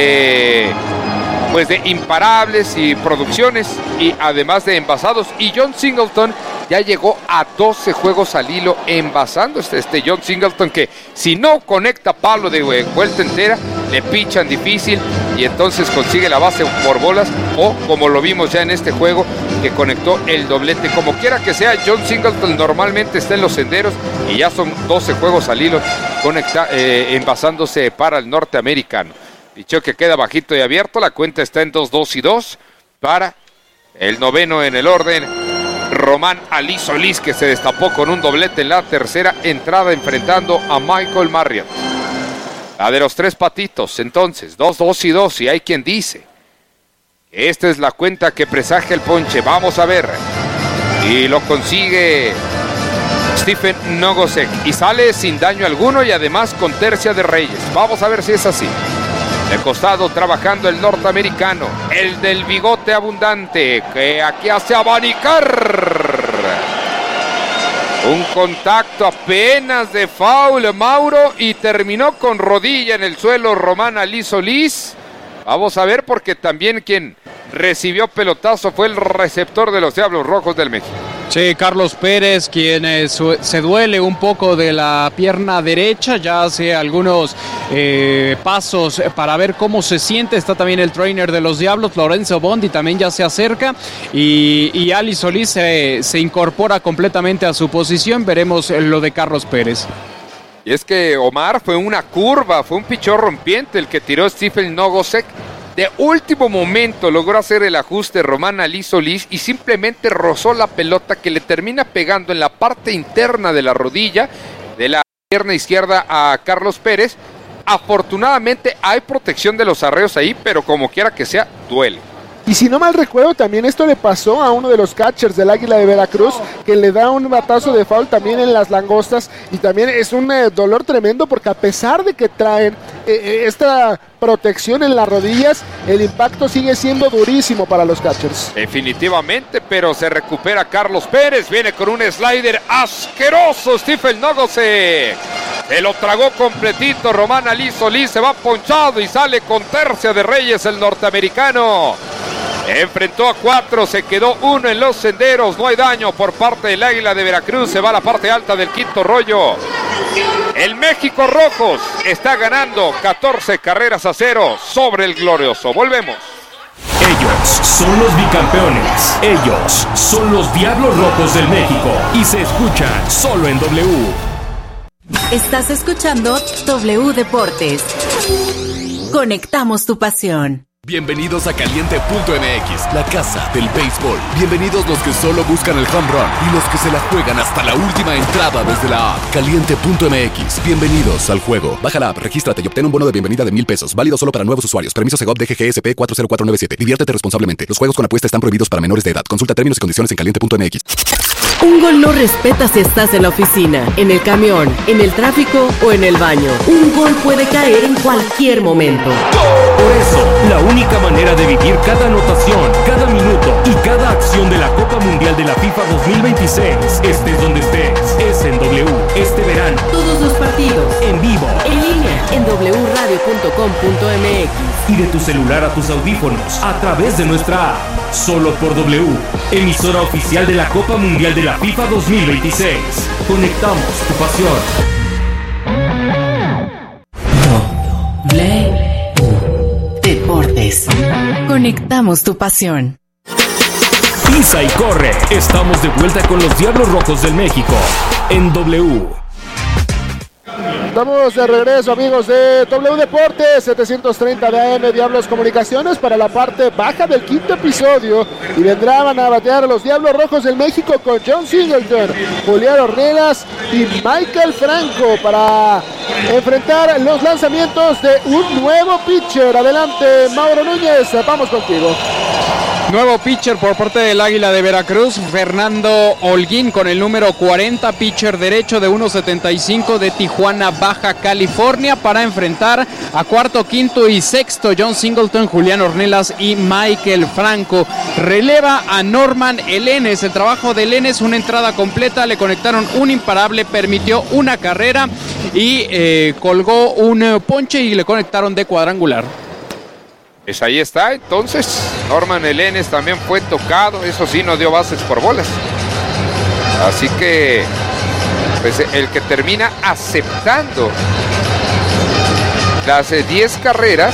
eh, pues de imparables y producciones, y además de envasados. Y John Singleton ya llegó a doce juegos al hilo envasando. Este, este John Singleton, que si no conecta palo de vuelta entera, le pichan difícil y entonces consigue la base por bolas, o como lo vimos ya en este juego, que conectó el doblete. Como quiera que sea, John Singleton normalmente está en los senderos y ya son doce juegos al hilo conecta, eh, envasándose para el norteamericano. Picheo que queda bajito y abierto, la cuenta está en dos dos y dos para el noveno en el orden, Román Ali Solís, que se destapó con un doblete en la tercera entrada enfrentando a Michael Marriott. La de los tres patitos, entonces, dos dos y dos, y hay quien dice que esta es la cuenta que presagia el ponche. Vamos a ver, y lo consigue Stephen Nogosek, y sale sin daño alguno y además con tercia de Reyes. Vamos a ver si es así. De costado trabajando el norteamericano, el del bigote abundante, que aquí hace abanicar. Un contacto apenas de foul, Mauro, y terminó con rodilla en el suelo Román Ali Solís. Vamos a ver, porque también quien recibió pelotazo fue el receptor de los Diablos Rojos del México. Sí, Carlos Pérez, quien eh, su, se duele un poco de la pierna derecha, ya hace algunos eh, pasos para ver cómo se siente. Está también el trainer de los Diablos, Lorenzo Bondi, también ya se acerca, y, y Ali Solís eh, se incorpora completamente a su posición. Veremos lo de Carlos Pérez. Y es que, Omar, fue una curva, fue un pichón rompiente el que tiró Stephen Nogosek. De último momento logró hacer el ajuste Román Ali Solís y simplemente rozó la pelota, que le termina pegando en la parte interna de la rodilla de la pierna izquierda a Carlos Pérez. Afortunadamente hay protección de los arreos ahí, pero como quiera que sea, duele. Y si no mal recuerdo, también esto le pasó a uno de los catchers del Águila de Veracruz, que le da un batazo de foul también en las langostas, y también es un eh, dolor tremendo, porque a pesar de que traen eh, esta protección en las rodillas, el impacto sigue siendo durísimo para los catchers. Definitivamente, pero se recupera Carlos Pérez, viene con un slider asqueroso. Stephen Nogose se lo tragó completito. Román Ali Solís se va ponchado y sale con tercia de Reyes, el norteamericano. Enfrentó a cuatro, se quedó uno en los senderos. No hay daño por parte del Águila de Veracruz. Se va a la parte alta del quinto rollo. El México Rojos está ganando catorce carreras a cero sobre el glorioso. Volvemos. Ellos son los bicampeones. Ellos son los Diablos Rojos del México. Y se escuchan solo en W. Estás escuchando W Deportes. Conectamos tu pasión. Bienvenidos a Caliente punto M X, la casa del béisbol. Bienvenidos los que solo buscan el home run y los que se la juegan hasta la última entrada desde la app. Caliente punto M X, bienvenidos al juego. Baja la app, regístrate y obtén un bono de bienvenida de mil pesos. Válido solo para nuevos usuarios. Permiso Segov D G G S P cuatro cero cuatro nueve siete. Diviértete responsablemente. Los juegos con apuesta están prohibidos para menores de edad. Consulta términos y condiciones en Caliente punto M X. Un gol no respeta si estás en la oficina, en el camión, en el tráfico o en el baño. Un gol puede caer en cualquier momento. Por eso, la única manera de vivir cada anotación, cada minuto y cada acción de la Copa Mundial de la FIFA dos mil veintiséis, estés donde estés, es en W. Este verano, todos los partidos, en vivo, en línea, en w radio punto com punto m x y de tu celular a tus audífonos, a través de nuestra app. Solo por W, emisora oficial de la Copa Mundial de la FIFA dos mil veintiséis. Conectamos tu pasión. W Deportes. Conectamos tu pasión. Pisa y corre. Estamos de vuelta con los Diablos Rojos del México en W. Estamos de regreso, amigos de W Deportes, setecientos treinta de A M Diablos Comunicaciones, para la parte baja del quinto episodio, y vendrán a batear a los Diablos Rojos del México con John Singleton, Julián Ornelas y Michael Franco para enfrentar los lanzamientos de un nuevo pitcher. Adelante, Mauro Núñez, vamos contigo. Nuevo pitcher por parte del Águila de Veracruz, Fernando Holguín con el número cuarenta, pitcher derecho de uno setenta y cinco de Tijuana, Baja California, para enfrentar a cuarto, quinto y sexto John Singleton, Julián Ornelas y Michael Franco. Releva a Norman Elenes. El trabajo de Elenes, una entrada completa, le conectaron un imparable, permitió una carrera y eh, colgó un ponche y le conectaron de cuadrangular. Pues ahí está, entonces, Norman Elenes también fue tocado, eso sí, no dio bases por bolas. Así que, pues el que termina aceptando las diez carreras,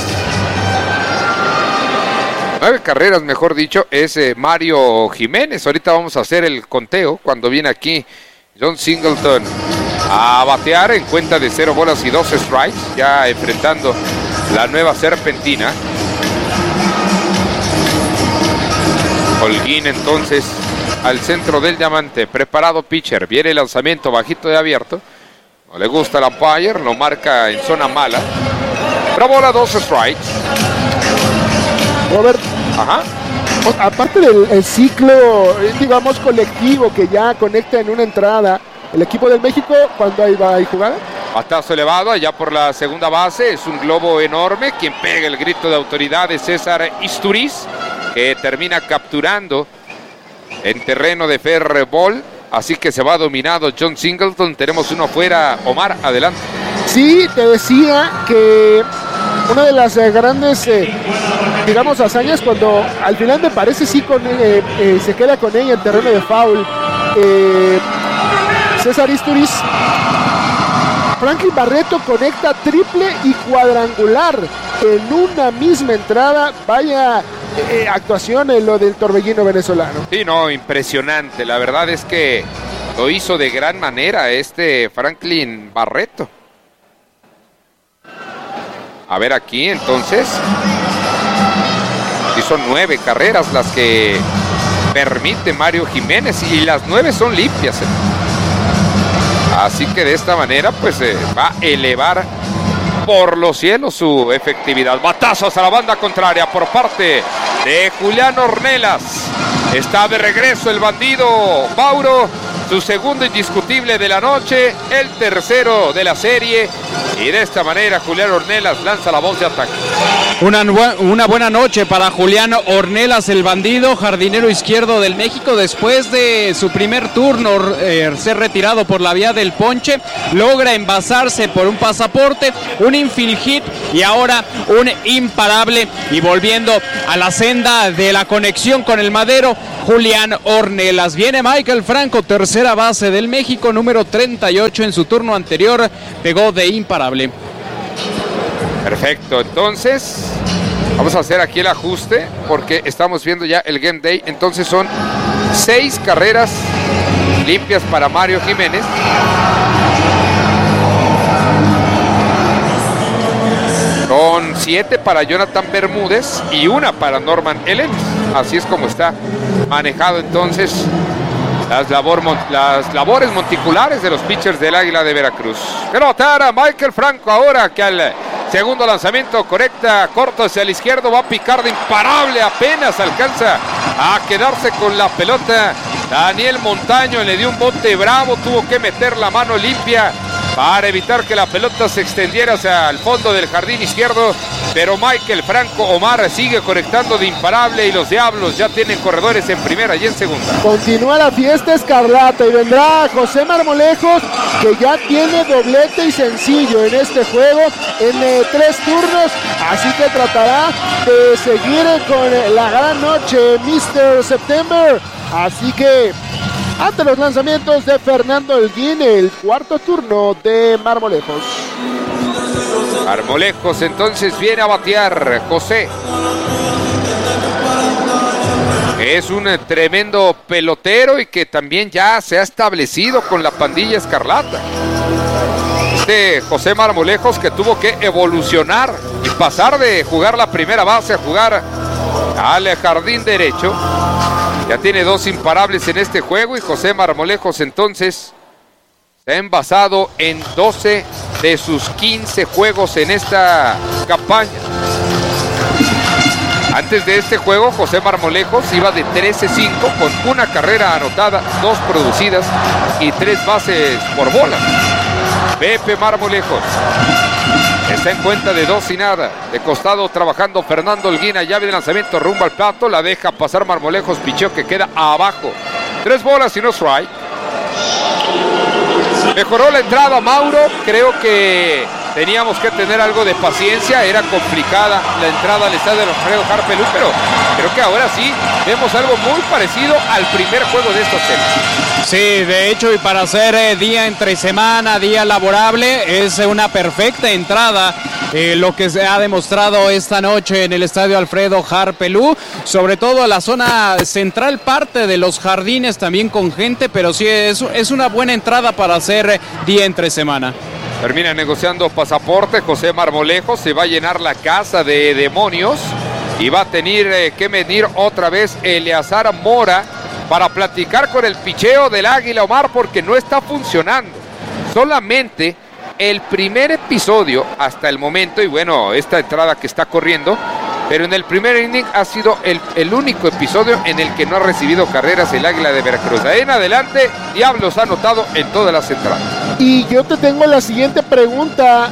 nueve carreras, mejor dicho, es eh, Mario Jiménez. Ahorita vamos a hacer el conteo cuando viene aquí John Singleton a batear en cuenta de cero bolas y dos strikes, ya enfrentando la nueva serpentina. Holguín entonces al centro del diamante, preparado pitcher, viene el lanzamiento bajito de abierto, no le gusta el umpire, lo marca en zona mala, pero bola, dos strikes. Robert, ajá. Aparte del el ciclo, digamos, colectivo que ya conecta en una entrada, el equipo del México, cuando ahí va y jugada. Batazo elevado allá por la segunda base, es un globo enorme, quien pega el grito de autoridad de César Isturiz, que termina capturando en terreno de fair ball, así que se va dominado John Singleton. Tenemos uno afuera. Omar, adelante. Sí, te decía que una de las eh, grandes, eh, digamos, hazañas, cuando al final me parece sí con, eh, eh, se queda con ella en terreno de foul, eh, César Isturiz, Franklin Barreto conecta triple y cuadrangular en una misma entrada. Vaya eh, actuación en lo del torbellino venezolano. Sí, no, impresionante. La verdad es que lo hizo de gran manera este Franklin Barreto. A ver aquí, entonces. Y son nueve carreras las que permite Mario Jiménez, y las nueve son limpias. ¿eh? Así que de esta manera pues eh, va a elevar por los cielos su efectividad. Batazos a la banda contraria por parte de Julián Ornelas. Está de regreso el bandido Mauro, su segundo indiscutible de la noche, el tercero de la serie. Y de esta manera Julián Ornelas lanza la voz de ataque. Una, una buena noche para Julián Ornelas, el bandido, jardinero izquierdo del México. Después de su primer turno eh, ser retirado por la vía del ponche, logra envasarse por un pasaporte, un infield hit y ahora un imparable. Y volviendo a la senda de la conexión con el Madero, Julián Ornelas. Viene Michael Franco, tercera base del México, número treinta y ocho. En su turno anterior pegó de imparable. Perfecto, entonces vamos a hacer aquí el ajuste porque estamos viendo ya el Game Day. Entonces son seis carreras limpias para Mario Jiménez. Son siete para Jonathan Bermúdez y una para Norman Elenes. Así es como está manejado entonces las, labor, las labores monticulares de los pitchers del Águila de Veracruz. Pelotara Michael Franco ahora que al segundo lanzamiento conecta corto hacia el izquierdo, va a picar de imparable, apenas alcanza a quedarse con la pelota. Daniel Montaño le dio un bote bravo, tuvo que meter la mano limpia para evitar que la pelota se extendiera hacia el fondo del jardín izquierdo, pero Michael Franco Omar sigue conectando de imparable y los Diablos ya tienen corredores en primera y en segunda. Continúa la fiesta escarlata y vendrá José Marmolejos, que ya tiene doblete y sencillo en este juego en eh, tres turnos, así que tratará de seguir con la gran noche mister September, así que ante los lanzamientos de Fernando Holguín, el cuarto turno de Marmolejos. Marmolejos entonces viene a batear José. Es un tremendo pelotero y que también ya se ha establecido con la pandilla escarlata. Este José Marmolejos que tuvo que evolucionar y pasar de jugar la primera base a jugar al jardín derecho. Ya tiene dos imparables en este juego y José Marmolejos entonces se ha envasado en doce de sus quince juegos en esta campaña. Antes de este juego, José Marmolejos iba de trece cinco con una carrera anotada, dos producidas y tres bases por bola. Pepe Marmolejos está en cuenta de dos y nada. De costado trabajando Fernando Holguín. Llave de lanzamiento rumbo al plato. La deja pasar Marmolejos. Picheo que queda abajo. Tres bolas y no strike. Mejoró la entrada Mauro. Creo que teníamos que tener algo de paciencia. Era complicada la entrada al estadio de Alfredo Harp Elú, pero creo que ahora sí vemos algo muy parecido al primer juego de estos series. Sí, de hecho, y para hacer eh, día entre semana, día laborable, es una perfecta entrada eh, lo que se ha demostrado esta noche en el estadio Alfredo Harp Elú, sobre todo la zona central, parte de los jardines también con gente, pero sí es, es una buena entrada para hacer eh, día entre semana. Termina negociando pasaporte José Marmolejos, se va a llenar la casa de demonios y va a tener eh, que venir otra vez Eleazar Mora para platicar con el picheo del Águila Omar porque no está funcionando. Solamente el primer episodio hasta el momento, y bueno, esta entrada que está corriendo, pero en el primer inning ha sido el, el único episodio en el que no ha recibido carreras el Águila de Veracruz. De ahí en adelante, Diablos ha anotado en todas las entradas. Y yo te tengo la siguiente pregunta,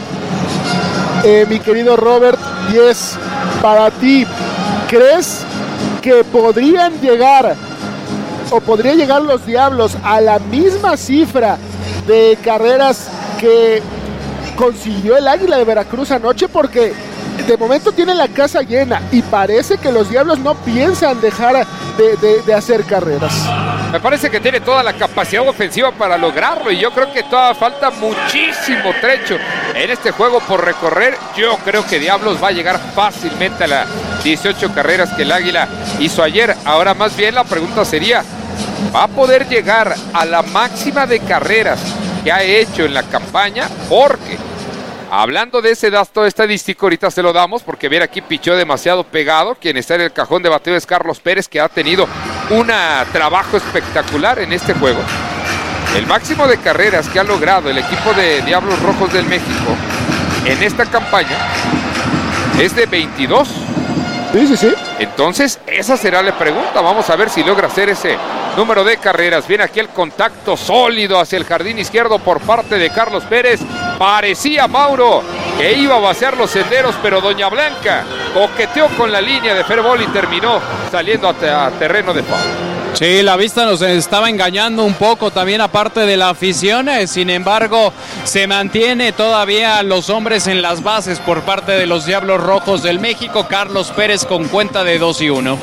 eh, mi querido Robert, y es para ti. ¿Crees que podrían llegar o podría llegar los Diablos a la misma cifra de carreras que consiguió el Águila de Veracruz anoche? Porque de momento tiene la casa llena y parece que los Diablos no piensan dejar de, de, de hacer carreras. Me parece que tiene toda la capacidad ofensiva para lograrlo y yo creo que todavía falta muchísimo trecho en este juego por recorrer. Yo creo que Diablos va a llegar fácilmente a las dieciocho carreras que el Águila hizo ayer. Ahora más bien la pregunta sería, ¿va a poder llegar a la máxima de carreras que ha hecho en la campaña? Porque hablando de ese dato estadístico, ahorita se lo damos porque ver aquí pichó demasiado pegado. Quien está en el cajón de bateo es Carlos Pérez, que ha tenido un trabajo espectacular en este juego. El máximo de carreras que ha logrado el equipo de Diablos Rojos del México en esta campaña es de veintidós. Sí, sí, sí. Entonces, esa será la pregunta. Vamos a ver si logra hacer ese número de carreras. Viene aquí el contacto sólido hacia el jardín izquierdo por parte de Carlos Pérez. Parecía, Mauro, que iba a vaciar los senderos, pero Doña Blanca coqueteó con la línea de fair ball y terminó saliendo a, te a terreno de foul. Sí, la vista nos estaba engañando un poco también, aparte de la afición. Sin embargo, se mantiene todavía los hombres en las bases por parte de los Diablos Rojos del México. Carlos Pérez con cuenta de dos y uno.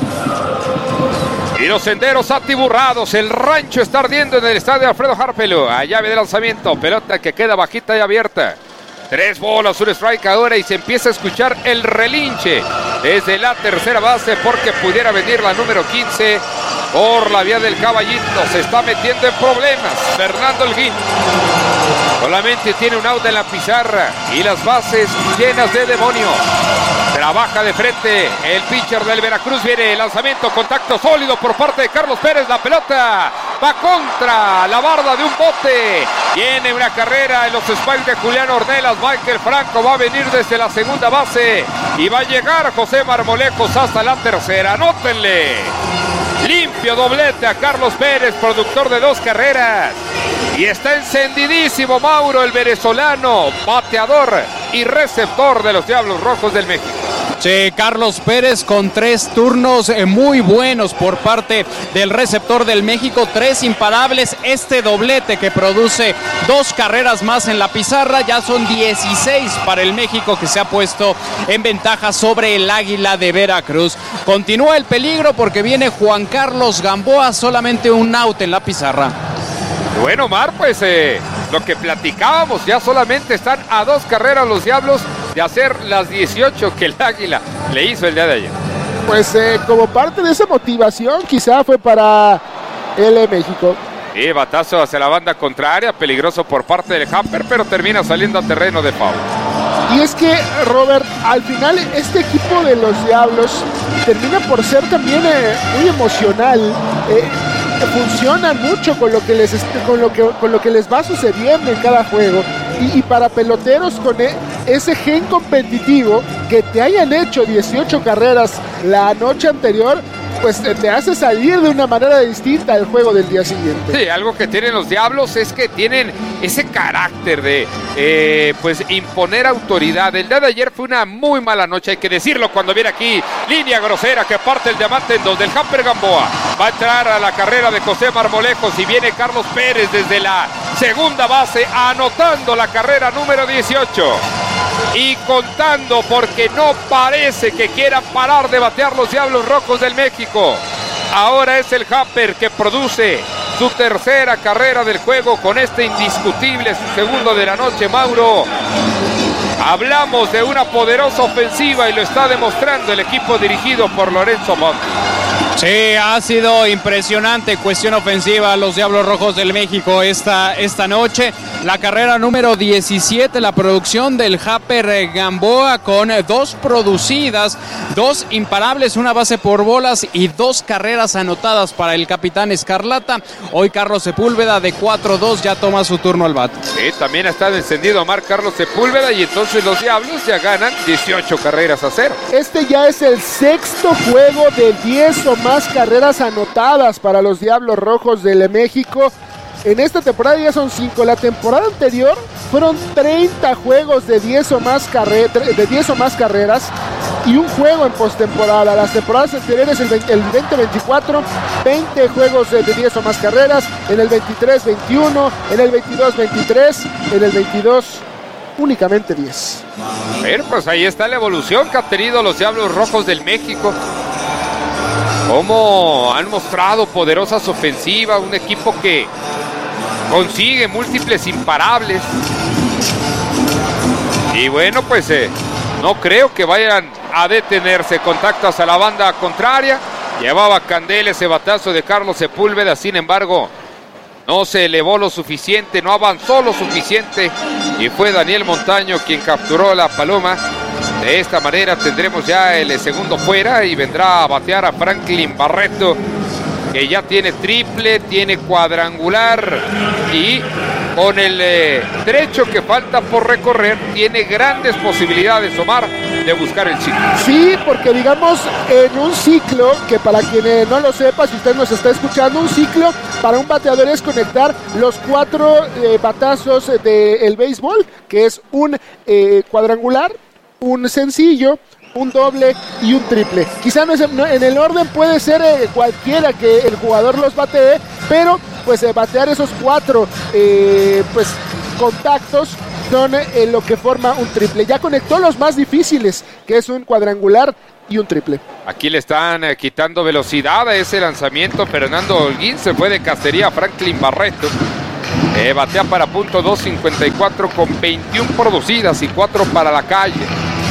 Y los senderos atiburrados, el rancho está ardiendo en el estadio Alfredo Harpelú. A llave de lanzamiento, pelota que queda bajita y abierta. Tres bolas, un strike ahora y se empieza a escuchar el relinche desde la tercera base porque pudiera venir la número quince por la vía del Caballito. Se está metiendo en problemas Fernando Holguín. Solamente tiene un out en la pizarra y las bases llenas de demonios. Trabaja de frente el pitcher del Veracruz. Viene el lanzamiento, contacto sólido por parte de Carlos Pérez. La pelota va contra la barda de un bote. Viene una carrera en los spikes de Julián Ornelas. Michael Franco va a venir desde la segunda base y va a llegar José Marmolejos hasta la tercera. Anótenle. Limpio doblete a Carlos Pérez, productor de dos carreras. Y está encendidísimo Mauro, el venezolano, bateador y receptor de los Diablos Rojos del México. Sí, Carlos Pérez con tres turnos muy buenos por parte del receptor del México, tres imparables. Este doblete que produce dos carreras más en la pizarra, ya son dieciséis para el México, que se ha puesto en ventaja sobre el Águila de Veracruz. Continúa el peligro porque viene Juan Carlos Gamboa, solamente un out en la pizarra. Bueno, Omar, pues eh, lo que platicábamos, ya solamente están a dos carreras los Diablos de hacer las dieciocho que el Águila le hizo el día de ayer. Pues eh, como parte de esa motivación quizá fue para el México. Sí, batazo hacia la banda contraria, peligroso por parte del Hamper, pero termina saliendo a terreno de foul. Y es que, Robert, al final este equipo de los Diablos termina por ser también eh, muy emocional. Eh, funcionan mucho con lo que les con lo que con lo que les va sucediendo en cada juego y, y para peloteros con e, ese gen competitivo que te hayan hecho dieciocho carreras la noche anterior, pues te hace salir de una manera distinta al juego del día siguiente. Sí, algo que tienen los Diablos es que tienen ese carácter de eh, pues imponer autoridad. El día de ayer fue una muy mala noche, hay que decirlo, cuando viene aquí línea grosera que parte el diamante en dos del Hamper Gamboa. Va a entrar a la carrera de José Marmolejos y viene Carlos Pérez desde la segunda base anotando la carrera número dieciocho. Y contando porque no parece que quieran parar de batear los Diablos Rojos del México. Ahora es el Hamper que produce su tercera carrera del juego con este indiscutible, su segundo de la noche, Mauro. Hablamos de una poderosa ofensiva y lo está demostrando el equipo dirigido por Lorenzo Montt. Sí, ha sido impresionante cuestión ofensiva los Diablos Rojos del México esta, esta noche. La carrera número diecisiete, la producción del Hamper Gamboa con dos producidas, dos imparables, una base por bolas y dos carreras anotadas para el capitán Escarlata. Hoy Carlos Sepúlveda de cuatro dos ya toma su turno al bat. Sí, también está encendido Omar Carlos Sepúlveda y entonces los Diablos ya ganan dieciocho carreras a cero. Este ya es el sexto juego de diez o más carreras anotadas para los Diablos Rojos del México. En esta temporada ya son cinco. La temporada anterior fueron treinta juegos de diez o más, carre de diez o más carreras y un juego en postemporada. Las temporadas anteriores, el, el veinte veinticuatro, veinte juegos de, de diez o más carreras, en el veintitrés veintiuno, en el veintidós veintitrés, en el veintidós únicamente diez. A ver, pues ahí está la evolución que han tenido los Diablos Rojos del México. Cómo han mostrado poderosas ofensivas, un equipo que consigue múltiples imparables. Y bueno, pues eh, no creo que vayan a detenerse. Contactos a la banda contraria. Llevaba candela ese batazo de Carlos Sepúlveda, sin embargo, no se elevó lo suficiente, no avanzó lo suficiente. Y fue Daniel Montaño quien capturó la paloma. De esta manera tendremos ya el segundo fuera y vendrá a batear a Franklin Barreto, que ya tiene triple, tiene cuadrangular y con el eh, trecho que falta por recorrer, tiene grandes posibilidades, Omar, de buscar el ciclo. Sí, porque digamos, en un ciclo, que para quien no lo sepa, si usted nos está escuchando, un ciclo para un bateador es conectar los cuatro eh, batazos del béisbol, que es un eh, cuadrangular, un sencillo, un doble y un triple. Quizá no, es, no en el orden puede ser eh, cualquiera que el jugador los batee, pero pues eh, batear esos cuatro eh, pues contactos son eh, lo que forma un triple. Ya conectó los más difíciles, que es un cuadrangular y un triple. Aquí le están eh, quitando velocidad a ese lanzamiento. Fernando Holguín se fue de cacería a Franklin Barreto. Eh, batea para punto dos cincuenta y cuatro con veintiuna producidas y cuatro para la calle.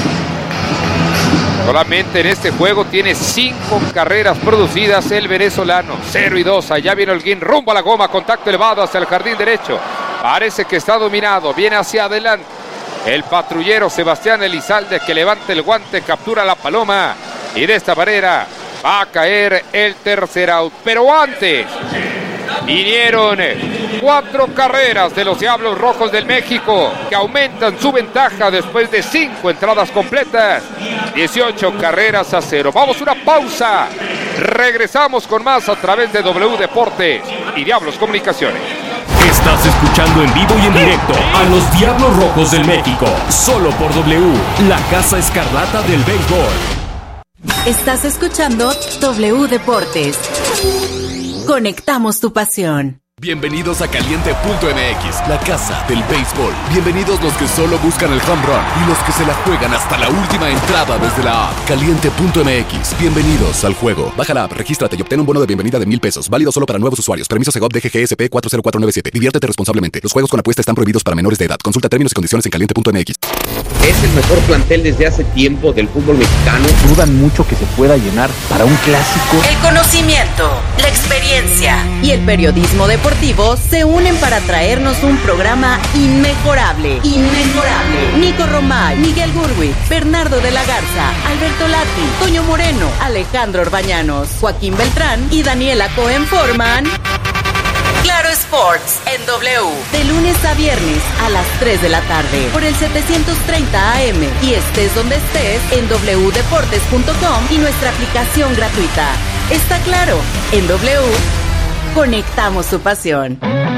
Solamente en este juego tiene cinco carreras producidas el venezolano. cero y dos. Allá viene Holguín rumbo a la goma. Contacto elevado hacia el jardín derecho. Parece que está dominado. Viene hacia adelante el patrullero Sebastián Elizalde, que levanta el guante, captura la paloma. Y de esta manera va a caer el tercer out. Pero antes vinieron cuatro carreras de los Diablos Rojos del México, que aumentan su ventaja después de cinco entradas completas. dieciocho carreras a cero. Vamos a una pausa. Regresamos con más a través de W Deportes y Diablos Comunicaciones. Estás escuchando en vivo y en directo a los Diablos Rojos del México, solo por W, la Casa Escarlata del béisbol. Estás escuchando W Deportes. Conectamos tu pasión. Bienvenidos a Caliente punto M X, la casa del béisbol. Bienvenidos los que solo buscan el home run y los que se la juegan hasta la última entrada desde la app. Caliente punto M X, bienvenidos al juego. Baja la app, regístrate y obtén un bono de bienvenida de mil pesos. Válido solo para nuevos usuarios. Permiso Segov D G G S P cuatro cero cuatro nueve siete. Diviértete responsablemente. Los juegos con apuesta están prohibidos para menores de edad. Consulta términos y condiciones en Caliente punto M X. Es el mejor plantel desde hace tiempo del fútbol mexicano. Dudan mucho que se pueda llenar para un clásico. El conocimiento, la experiencia y el periodismo deportivo se unen para traernos un programa inmejorable. Inmejorable. Nico Romay, Miguel Gurwitz, Bernardo de la Garza, Alberto Lati, Toño Moreno, Alejandro Orbañanos, Joaquín Beltrán y Daniela Cohen forman Claro Sports en W, de lunes a viernes a las tres de la tarde por el setecientos treinta A M y estés donde estés en doble u deportes punto com y nuestra aplicación gratuita. Está claro, en W conectamos tu pasión.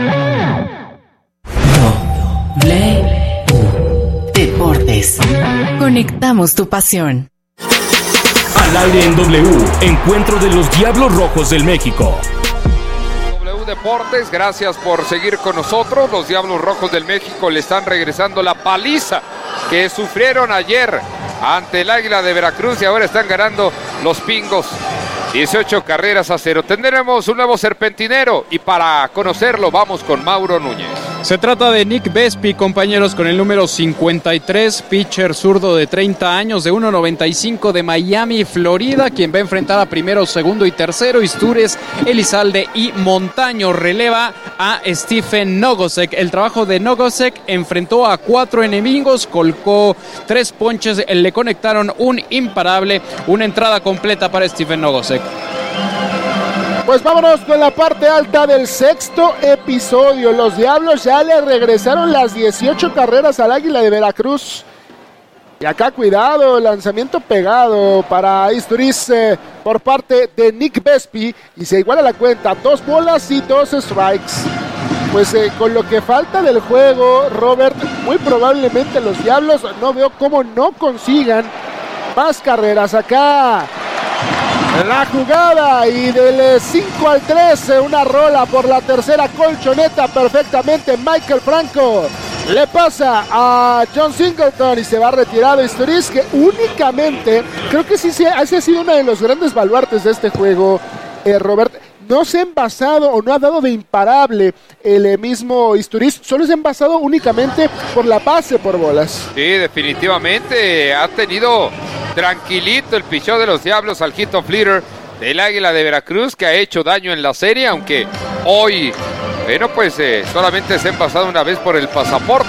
W Deportes. Conectamos tu pasión. Al aire en W, encuentro de los Diablos Rojos del México. Deportes, gracias por seguir con nosotros. Los Diablos Rojos del México le están regresando la paliza que sufrieron ayer ante el Águila de Veracruz y ahora están ganando los Pingos dieciocho carreras a cero. Tendremos un nuevo serpentinero y para conocerlo vamos con Mauro Núñez. Se trata de Nick Vespi, compañeros, con el número cincuenta y tres, pitcher zurdo de treinta años, de uno noventa y cinco, de Miami, Florida, quien va a enfrentar a primero, segundo y tercero. Istúrez, Elizalde y Montaño releva a Stephen Nogosek. El trabajo de Nogosek: enfrentó a cuatro enemigos, colocó tres ponches, le conectaron un imparable, una entrada completa para Stephen Nogosek. Pues vámonos con la parte alta del sexto episodio. Los Diablos ya le regresaron las dieciocho carreras al Águila de Veracruz. Y acá cuidado, lanzamiento pegado para Isturiz eh, por parte de Nick Vespi. Y se iguala la cuenta, dos bolas y dos strikes. Pues eh, con lo que falta del juego, Robert, muy probablemente los Diablos no veo cómo no consigan más carreras acá. La jugada y del cinco al tres, una rola por la tercera colchoneta perfectamente. Michael Franco le pasa a John Singleton y se va retirado Isturiz, que únicamente, creo que sí, sí, ese ha sido uno de los grandes baluartes de este juego, eh, Robert. No se ha envasado o no ha dado de imparable el mismo Isturiz, solo se ha envasado únicamente por la base por bolas. Sí, definitivamente ha tenido tranquilito el picheo de los Diablos al hit of leader del Águila de Veracruz, que ha hecho daño en la serie, aunque hoy, bueno, pues eh, solamente se ha envasado una vez por el pasaporte.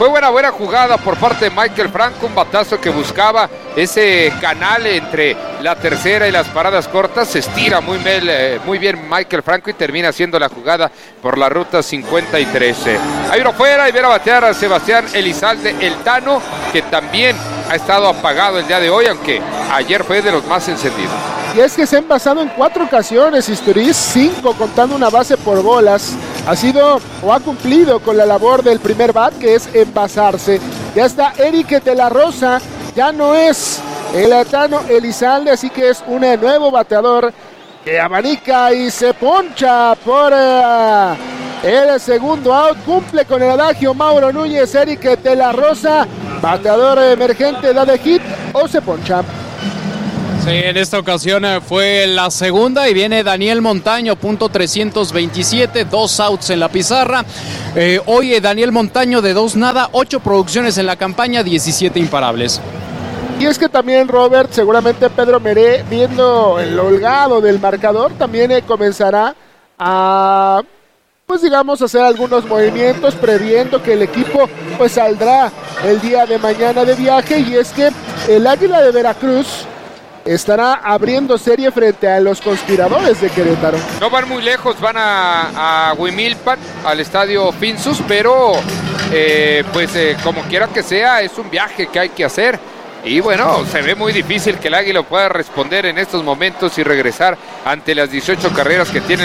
Fue buena, buena jugada por parte de Michael Franco, un batazo que buscaba ese canal entre la tercera y las paradas cortas. Se estira muy, mel, eh, muy bien Michael Franco y termina haciendo la jugada por la ruta cincuenta y tres. Hay uno fuera y viene a batear a Sebastián Elizalde, el Tano, que también ha estado apagado el día de hoy, aunque ayer fue de los más encendidos. Y es que se ha envasado en cuatro ocasiones, Isturiz, cinco contando una base por bolas. Ha sido o ha cumplido con la labor del primer bat, que es envasarse. Ya está Eric de la Rosa, ya no es el Tano Elizalde, así que es un nuevo bateador que abanica y se poncha por uh, el segundo out. Cumple con el adagio Mauro Núñez, Eric de la Rosa, bateador emergente, da de hit o se poncha. Sí, en esta ocasión fue la segunda y viene Daniel Montaño, punto trescientos veintisiete, dos outs en la pizarra. Eh, hoy Daniel Montaño de dos nada, ocho producciones en la campaña, diecisiete imparables. Y es que también, Robert, seguramente Pedro Meré, viendo el holgado del marcador, también eh, comenzará a, pues digamos, hacer algunos movimientos previendo que el equipo pues saldrá el día de mañana de viaje. Y es que el Águila de Veracruz estará abriendo serie frente a los Conspiradores de Querétaro. No van muy lejos, van a, a Huimilpan, al estadio Finsus, pero eh, pues eh, como quiera que sea, es un viaje que hay que hacer. Y bueno, se ve muy difícil que el Águila pueda responder en estos momentos y regresar ante las dieciocho carreras que tiene